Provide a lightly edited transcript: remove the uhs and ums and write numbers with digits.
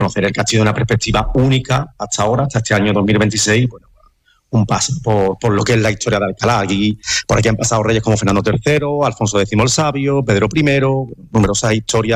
conocer el castillo de una perspectiva única hasta ahora, hasta este año 2026, bueno, un paso por lo que es la historia de Alcalá. Por aquí han pasado reyes como Fernando III, Alfonso X el Sabio, Pedro I, numerosas historias